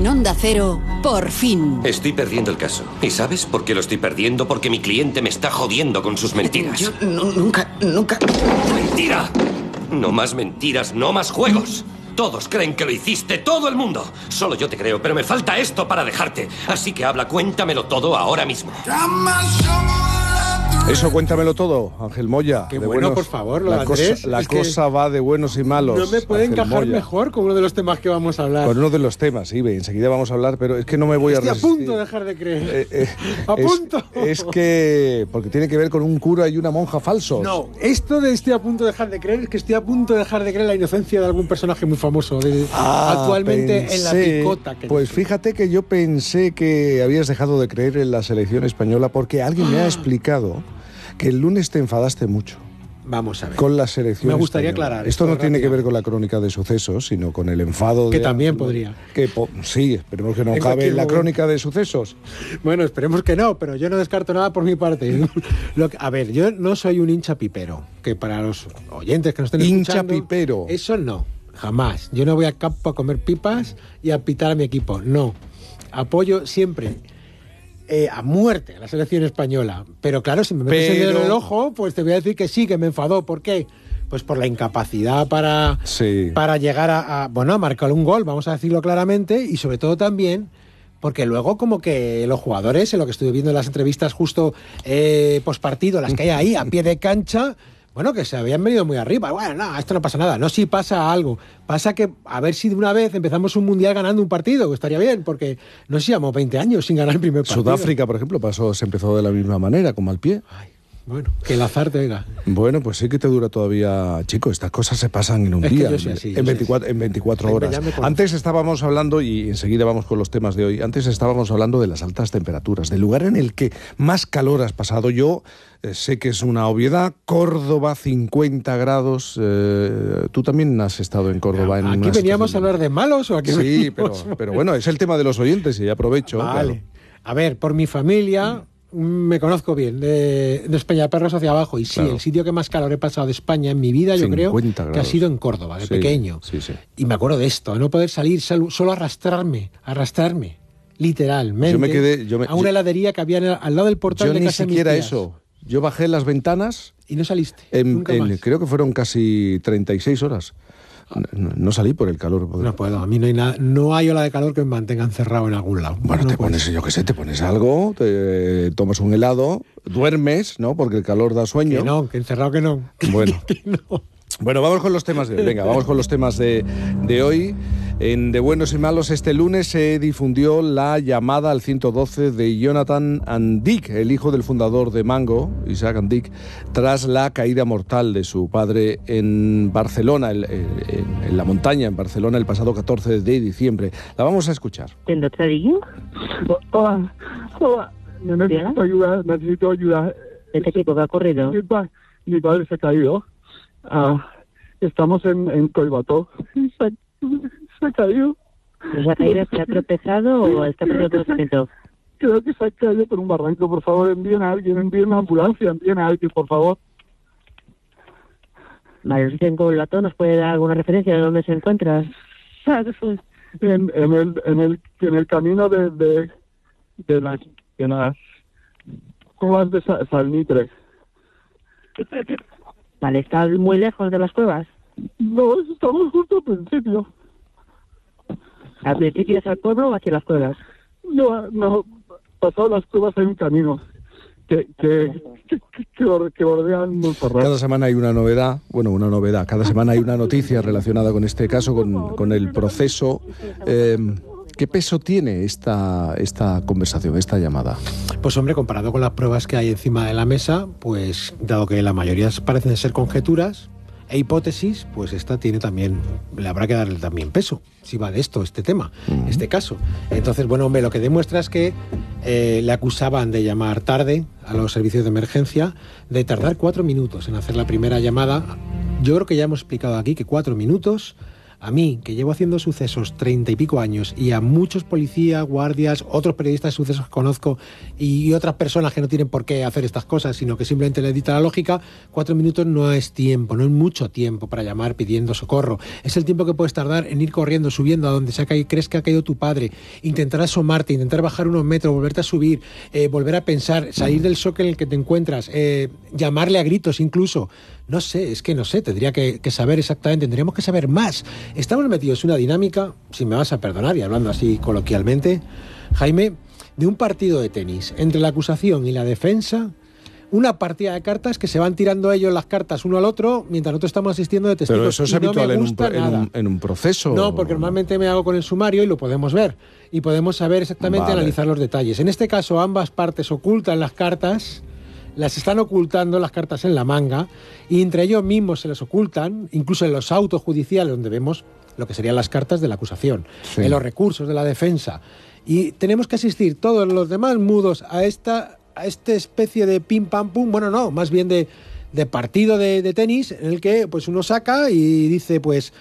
En Onda Cero, por fin. Estoy perdiendo el caso. ¿Y sabes por qué lo estoy perdiendo? Porque mi cliente me está jodiendo con sus mentiras. Yo nunca... ¡Mentira! No más mentiras, no más juegos. Todos creen que lo hiciste, todo el mundo. Solo yo te creo, pero me falta esto para dejarte. Así que habla, cuéntamelo todo ahora mismo. Eso, cuéntamelo todo, Ángel Moya. Qué bueno, por favor, lo de Andrés. La cosa va de buenos y malos. No me puede Ángel encajar Moya. mejor con uno de los temas que vamos a hablar. Con uno de los temas, sí, enseguida vamos a hablar, pero es que no me voy a resistir. Estoy a punto de dejar de creer. ¡A punto! Es que... porque tiene que ver con un cura y una monja falsos. No, esto de estoy a punto de dejar de creer es que estoy a punto de dejar de creer la inocencia de algún personaje muy famoso actualmente en la picota. Pues fíjate que yo pensé que habías dejado de creer en la selección española porque alguien me ha explicado que el lunes te enfadaste mucho. Vamos a ver. Con la selección Me gustaría española. aclarar. Esto no tiene que ver con la crónica de sucesos, sino con el enfado que de... también podría. Sí, esperemos que no cabe en la crónica de sucesos. Bueno, esperemos que no, pero yo no descarto nada por mi parte. A ver, yo no soy un hincha pipero, que para los oyentes que nos estén escuchando... Hincha pipero. Eso no, jamás. Yo no voy a campo a comer pipas y a pitar a mi equipo, no. Apoyo siempre... a muerte a la selección española. Pero claro, si me metes el dedo en el ojo, pues te voy a decir que sí, que me enfadó. ¿Por qué? Pues por la incapacidad para llegar a marcar un gol, vamos a decirlo claramente, y sobre todo también porque luego como que los jugadores, en lo que estuve viendo en las entrevistas justo postpartido, las que hay ahí a pie de cancha... Bueno, que se habían venido muy arriba. Bueno, no, esto no pasa nada. No, sí pasa algo. Pasa que a ver si de una vez empezamos un mundial ganando un partido, que estaría bien, porque no sé, llevamos 20 años sin ganar el primer partido. Sudáfrica, por ejemplo, se empezó de la misma manera, con mal pie. Ay, bueno, que el azar te oiga. Bueno, pues sí que te dura todavía, chico. Estas cosas se pasan en un día, en 24 horas. Antes estábamos hablando, y enseguida vamos con los temas de hoy, antes estábamos hablando de las altas temperaturas, del lugar en el que más calor has pasado. Yo sé que es una obviedad, Córdoba, 50 grados. Tú también has estado en Córdoba. ¿Aquí veníamos a hablar de malos o aquí Sí, pero bueno, es el tema de los oyentes y aprovecho. Vale. Claro. A ver, por mi familia... Me conozco bien, de Peñaperros hacia abajo, y sí, claro. El sitio que más calor he pasado de España en mi vida, yo creo, que ha sido en Córdoba, de pequeño. Sí. Y me acuerdo de esto, de no poder salir, solo arrastrarme, literalmente, a una heladería que había al lado del portal de casa de mis tías. Yo ni siquiera eso. Yo bajé las ventanas... ¿Y no saliste? Nunca más. Creo que fueron casi 36 horas. No salí por el calor. No puedo, a mí no hay nada, no hay ola de calor que me mantenga encerrado en algún lado. Bueno, te pones, yo qué sé, te pones algo, te tomas un helado, duermes, ¿no? Porque el calor da sueño. Que no, que encerrado que no. Bueno. Que no. Bueno, vamos con los temas de hoy. Venga, vamos con los temas de hoy. En De Buenos y Malos, este lunes se difundió la llamada al 112 de Jonathan Andic, el hijo del fundador de Mango, Isaac Andic, tras la caída mortal de su padre en Barcelona, en la montaña, en Barcelona, el pasado 14 de diciembre. La vamos a escuchar. ¿El doctor Digin? Hola. Necesito ayuda. ¿De qué tipo que ha ocurrido? Mi padre se ha caído. Estamos en Collbató. Se ha caído. ¿Se ha caído? ¿Se ha tropezado o está por otro sitio? Creo que se ha caído por un barranco. Por favor, envíen a alguien, envíen una ambulancia, envíen a alguien, por favor. Vale, si en Collbató, ¿nos puede dar alguna referencia de dónde se encuentra? En el camino de las cuevas de Salnitre. Vale, ¿está muy lejos de las cuevas? No, estamos justo al principio. ¿Al principio hacia el pueblo o hacia las cuevas? No, pasado las cuevas hay un camino que bordean Montserrat. Cada semana hay una novedad, cada semana hay una noticia relacionada con este caso, con el proceso. ¿Qué peso tiene esta conversación, esta llamada? Pues hombre, comparado con las pruebas que hay encima de la mesa, pues dado que la mayoría parecen ser conjeturas e hipótesis, pues esta tiene también, le habrá que darle también peso, si va de esto, este tema, este caso. Entonces, bueno, hombre, lo que demuestra es que le acusaban de llamar tarde a los servicios de emergencia, de tardar 4 minutos en hacer la primera llamada. Yo creo que ya hemos explicado aquí que 4 minutos A mí, que llevo haciendo sucesos 30 y pico años, y a muchos policías, guardias, otros periodistas de sucesos que conozco y otras personas que no tienen por qué hacer estas cosas, sino que simplemente les dicta la lógica, 4 minutos no es tiempo, no es mucho tiempo para llamar pidiendo socorro. Es el tiempo que puedes tardar en ir corriendo, subiendo a donde crees que ha caído tu padre, intentar asomarte, intentar bajar unos metros, volverte a subir, volver a pensar, salir del shock en el que te encuentras, llamarle a gritos incluso. No sé, tendría que saber exactamente, tendríamos que saber más. Estamos metidos en una dinámica, si me vas a perdonar, y hablando así coloquialmente, Jaime, de un partido de tenis entre la acusación y la defensa, una partida de cartas que se van tirando ellos las cartas uno al otro mientras nosotros estamos asistiendo de testigos. Pero eso es habitual en un proceso. No, porque normalmente me hago con el sumario y lo podemos ver. Y podemos saber exactamente, analizar los detalles. En este caso, ambas partes ocultan las cartas, las están ocultando las cartas en la manga, y entre ellos mismos se las ocultan, incluso en los autos judiciales donde vemos lo que serían las cartas de la acusación, en los recursos de la defensa. Y tenemos que asistir todos los demás mudos a esta especie de pim pam pum, bueno, no, más bien de partido de tenis, en el que pues uno saca y dice, pues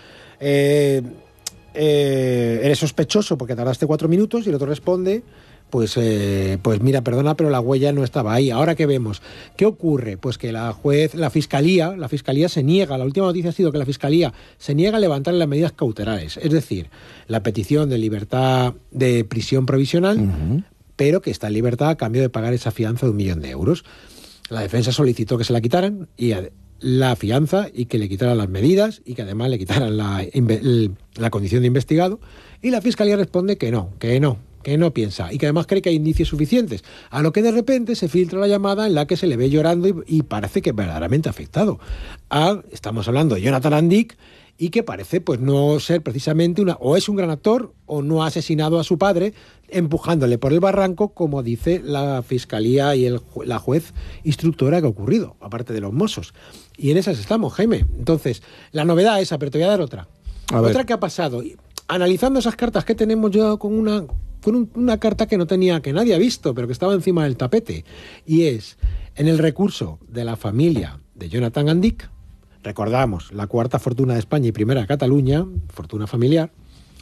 eres sospechoso porque tardaste 4 minutos, y el otro responde, pues mira, perdona, pero la huella no estaba ahí. Ahora, ¿qué vemos? ¿Qué ocurre? Pues que la fiscalía se niega, la última noticia ha sido que la fiscalía se niega a levantar las medidas cautelares, es decir, la petición de libertad de prisión provisional, pero que está en libertad a cambio de pagar esa fianza de 1 millón de euros. La defensa solicitó que se la quitaran, y la fianza, y que le quitaran las medidas, y que además le quitaran la condición de investigado, y la fiscalía responde que no piensa, y que además cree que hay indicios suficientes, a lo que de repente se filtra la llamada en la que se le ve llorando y parece que verdaderamente afectado. Estamos hablando de Jonathan Andic, y que parece pues no ser precisamente o es un gran actor o no ha asesinado a su padre empujándole por el barranco, como dice la fiscalía y la juez instructora que ha ocurrido, aparte de los mozos. Y en esas estamos, Jaime. Entonces, la novedad esa, pero te voy a dar otra. Otra que ha pasado. Analizando esas cartas que tenemos, yo con una carta que nadie ha visto, pero que estaba encima del tapete, y es en el recurso de la familia de Jonathan Andic. Recordamos, la 4ª fortuna de España y 1ª de Cataluña, fortuna familiar.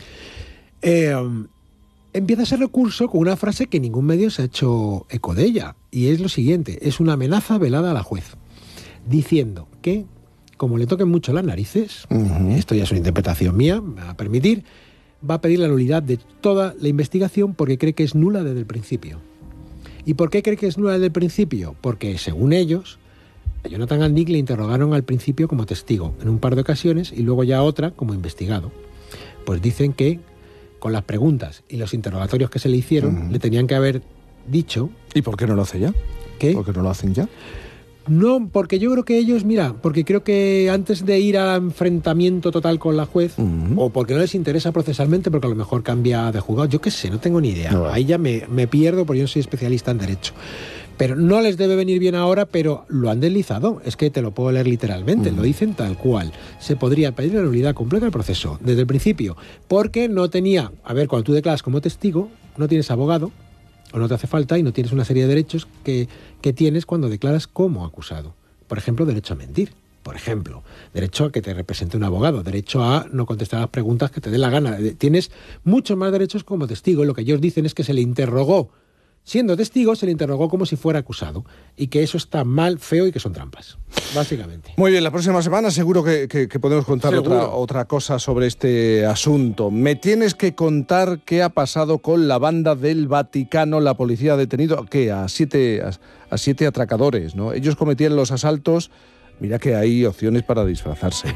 Empieza ese recurso con una frase que ningún medio se ha hecho eco de ella, y es lo siguiente: es una amenaza velada a la juez, diciendo que, como le toquen mucho las narices, esto ya es una interpretación mía, me va a permitir, va a pedir la nulidad de toda la investigación porque cree que es nula desde el principio. ¿Y por qué cree que es nula desde el principio? Porque, según ellos, a Jonathan Andic le interrogaron al principio como testigo en un par de ocasiones, y luego ya otra como investigado. Pues dicen que con las preguntas y los interrogatorios que se le hicieron, le tenían que haber dicho... ¿Y por qué no lo hace ya? ¿Qué? ¿Por qué no lo hacen ya? No, porque yo creo que ellos, porque creo que antes de ir al enfrentamiento total con la juez, o porque no les interesa procesalmente, porque a lo mejor cambia de juzgado, yo qué sé, no tengo ni idea. No. Ahí ya me pierdo, porque yo no soy especialista en derecho. Pero no les debe venir bien ahora, pero lo han deslizado. Es que te lo puedo leer literalmente, lo dicen tal cual. Se podría pedir la nulidad completa del proceso, desde el principio, porque no tenía... A ver, cuando tú declaras como testigo, no tienes abogado, o no te hace falta, y no tienes una serie de derechos que tienes cuando declaras como acusado. Por ejemplo, derecho a mentir. Por ejemplo, derecho a que te represente un abogado, derecho a no contestar las preguntas que te dé la gana. Tienes muchos más derechos como testigo. Lo que ellos dicen es que se le interrogó, siendo testigo, se le interrogó como si fuera acusado, y que eso está mal, feo, y que son trampas, básicamente. Muy bien, la próxima semana seguro que podemos contar otra cosa sobre este asunto. Me tienes que contar qué ha pasado con la banda del Vaticano. La policía ha detenido a siete atracadores, ¿no? Ellos cometían los asaltos. Mira que hay opciones para disfrazarse.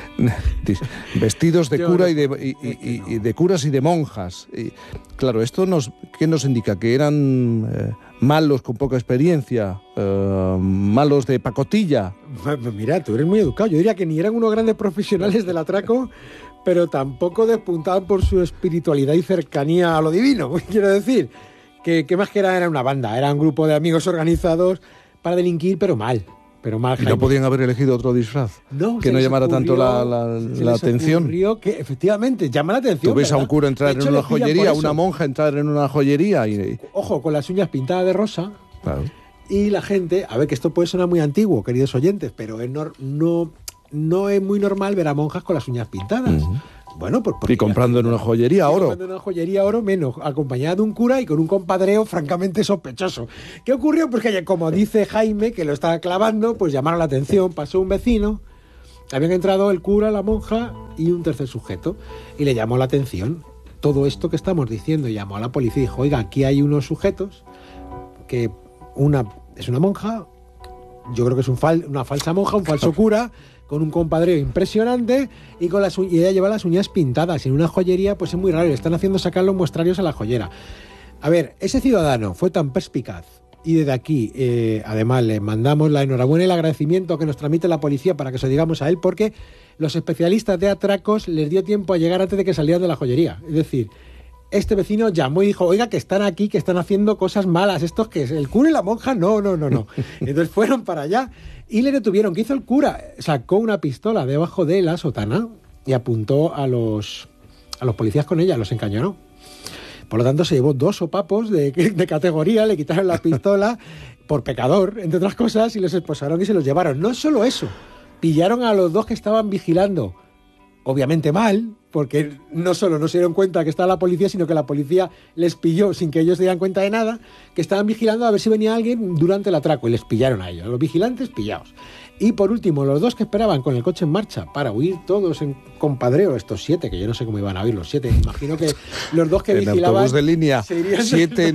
Vestidos de cura y de curas y de monjas. Y, claro, esto ¿qué nos indica? Que eran malos con poca experiencia, malos de pacotilla. Mira, tú eres muy educado. Yo diría que ni eran unos grandes profesionales del atraco, pero tampoco despuntaban por su espiritualidad y cercanía a lo divino. Quiero decir, que más que era una banda, era un grupo de amigos organizados para delinquir, pero mal. ¿Y no podían haber elegido otro disfraz? No, que no llamara tanto la atención. Que efectivamente llama la atención. Tú ves a un cura entrar en una joyería, a una monja entrar en una joyería y... Ojo, con las uñas pintadas de rosa. Claro. Y la gente, a ver, que esto puede sonar muy antiguo, queridos oyentes, pero no es muy normal ver a monjas con las uñas pintadas. Bueno, pues y comprando en una joyería oro. Comprando en una joyería oro menos, acompañado de un cura y con un compadreo francamente sospechoso. ¿Qué ocurrió? Pues que, como dice Jaime, que lo estaba clavando, pues llamaron la atención, pasó un vecino, habían entrado el cura, la monja y un tercer sujeto, y le llamó la atención todo esto que estamos diciendo, llamó a la policía y dijo, oiga, aquí hay unos sujetos, que una es una monja, yo creo que es una falsa monja, un falso cura, con un compadreo impresionante y y ella lleva las uñas pintadas. En una joyería, pues es muy raro, le están haciendo sacar los muestrarios a la joyera. A ver, ese ciudadano fue tan perspicaz y desde aquí, además, le mandamos la enhorabuena y el agradecimiento que nos tramite la policía para que se lo digamos a él, porque los especialistas de atracos les dio tiempo a llegar antes de que salieran de la joyería. Es decir, este vecino llamó y dijo, oiga, que están aquí, que están haciendo cosas malas, ¿estos qué es? ¿El cura y la monja? No. Entonces fueron para allá y le detuvieron. ¿Qué hizo el cura? Sacó una pistola debajo de la sotana y apuntó a los policías con ella, los encañonó. Por lo tanto, se llevó 2 sopapos de categoría, le quitaron la pistola por pecador, entre otras cosas, y los esposaron y se los llevaron. No solo eso, pillaron a los 2 que estaban vigilando, obviamente mal, porque no solo no se dieron cuenta que estaba la policía, sino que la policía les pilló sin que ellos se dieran cuenta de nada, que estaban vigilando a ver si venía alguien durante el atraco, y les pillaron a ellos, los vigilantes pillados. Y por último, los 2 que esperaban con el coche en marcha para huir todos en compadreo, estos 7, que yo no sé cómo iban a huir los 7, imagino que los 2 que en vigilaban... autobús de línea, 7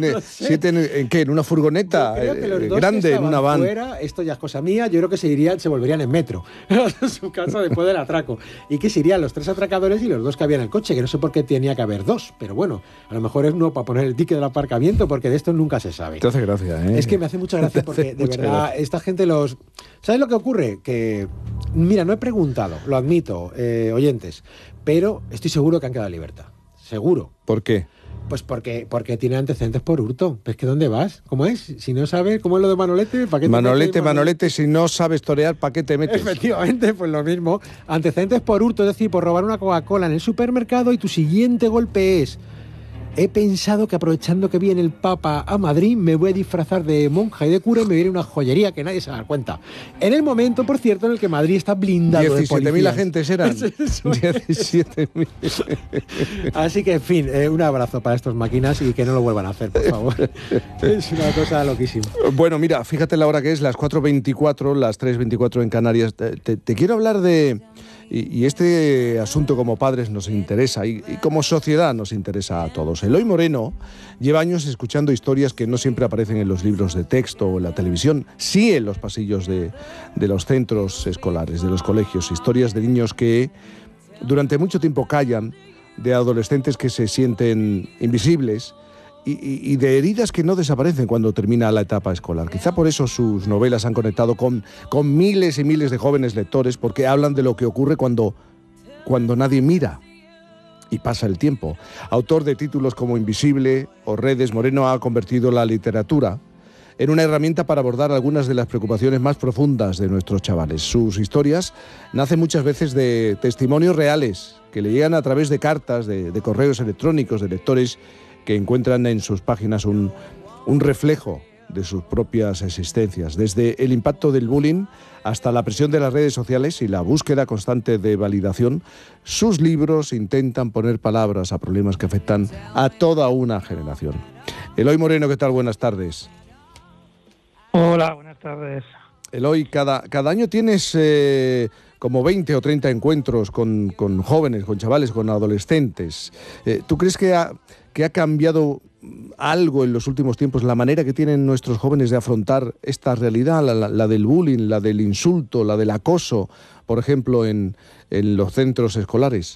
¿en qué? ¿En una furgoneta grande, en una van? Fuera, esto ya es cosa mía, yo creo que se volverían en metro a su casa después del atraco, y que se irían los 3 atracadores y los 2 que había en el coche, que no sé por qué tenía que haber 2, pero bueno, a lo mejor es uno para poner el ticket del aparcamiento, porque de esto nunca se sabe. Te hace gracia, ¿eh? Es que me hace mucha gracia porque, de verdad, esta gente los... ¿Sabes lo que ocurre? Que, mira, no he preguntado, lo admito, oyentes, pero estoy seguro que han quedado en libertad. Seguro. ¿Por qué? Pues porque tienen antecedentes por hurto. ¿Pues que dónde vas? ¿Cómo es? Si no sabes, ¿cómo es lo de Manolete? ¿Para qué te Manolete, si no sabes torear, ¿para qué te metes? Efectivamente, pues lo mismo. Antecedentes por hurto, es decir, por robar una Coca-Cola en el supermercado, y tu siguiente golpe es... He pensado que aprovechando que viene el Papa a Madrid, me voy a disfrazar de monja y de cura y me viene una joyería que nadie se da cuenta. En el momento, por cierto, en el que Madrid está blindado de policías. 17.000 agentes eran. 17.000. Así que, en fin, un abrazo para estos máquinas y que no lo vuelvan a hacer, por favor. Es una cosa loquísima. Bueno, mira, fíjate la hora que es, las 4:24, las 3:24 en Canarias. Te quiero hablar de... Y este asunto como padres nos interesa y como sociedad nos interesa a todos. Eloy Moreno lleva años escuchando historias que no siempre aparecen en los libros de texto o en la televisión, sí en los pasillos de los centros escolares, de los colegios. Historias de niños que durante mucho tiempo callan, de adolescentes que se sienten invisibles y de heridas que no desaparecen cuando termina la etapa escolar. Quizá por eso sus novelas han conectado con miles y miles de jóvenes lectores, porque hablan de lo que ocurre cuando nadie mira y pasa el tiempo. Autor de títulos como Invisible o Redes, Moreno ha convertido la literatura en una herramienta para abordar algunas de las preocupaciones más profundas de nuestros chavales. Sus historias nacen muchas veces de testimonios reales que le llegan a través de cartas, de correos electrónicos, de lectores que encuentran en sus páginas un reflejo de sus propias existencias, desde el impacto del bullying hasta la presión de las redes sociales y la búsqueda constante de validación. Sus libros intentan poner palabras a problemas que afectan a toda una generación. Eloy Moreno, ¿qué tal? Buenas tardes. Hola, buenas tardes. Eloy, cada año tienes como 20 o 30 encuentros con jóvenes, con chavales, con adolescentes. ¿Tú crees que ha cambiado algo en los últimos tiempos la manera que tienen nuestros jóvenes de afrontar esta realidad, la del bullying, la del insulto, la del acoso, por ejemplo, en los centros escolares?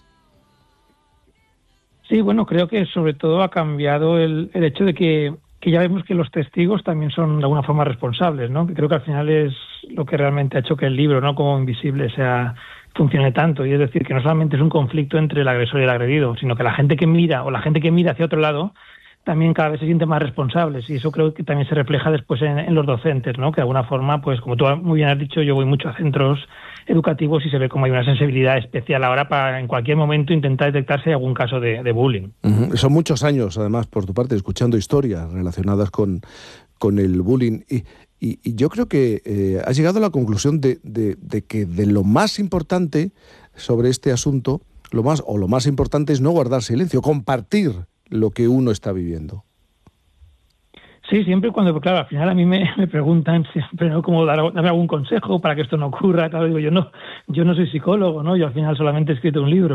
Sí, bueno, creo que sobre todo ha cambiado el hecho de que ya vemos que los testigos también son de alguna forma responsables, ¿no? Que creo que al final es lo que realmente ha hecho que el libro, ¿no?, como Invisible, funcione tanto. Y es decir, que no solamente es un conflicto entre el agresor y el agredido, sino que la gente que mira hacia otro lado también cada vez se siente más responsables, y eso creo que también se refleja después en los docentes, ¿no? Que de alguna forma, pues como tú muy bien has dicho, yo voy mucho a centros educativos y se ve como hay una sensibilidad especial ahora para en cualquier momento intentar detectar si hay algún caso de bullying. Uh-huh. Son muchos años, además, por tu parte, escuchando historias relacionadas con el bullying y yo creo que has llegado a la conclusión de que de lo más importante sobre este asunto, lo más importante es no guardar silencio, compartir lo que uno está viviendo. Sí, siempre cuando, claro, al final a mí me preguntan siempre, ¿no?, cómo darme algún consejo para que esto no ocurra. Claro, digo, yo no soy psicólogo, ¿no? Yo al final solamente he escrito un libro.